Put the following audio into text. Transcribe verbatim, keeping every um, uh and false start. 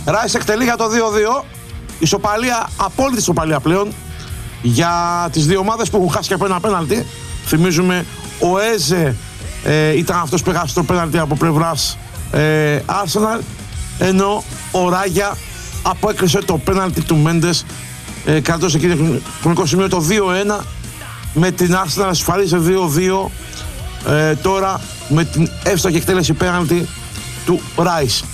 Ράις εκτελεί για το δύο δύο. Ισοπαλία, απόλυτη ισοπαλία πλέον για τις δύο ομάδες που έχουν χάσει και από ένα πέναλτι. Θυμίζουμε, ο Έζε ε, ήταν αυτός που έχασε το πέναλτι από πλευράς ε, Arsenal, ενώ ο Ράγια απόκρισε το πέναλτι του Μέντες ε, κρατώντας εκείνο το χρονικό σημείο το δύο ένα, με την Arsenal να ασφαλίζει δύο δύο ε, τώρα με την εύστοχη εκτέλεση πέναλτι του Ράις.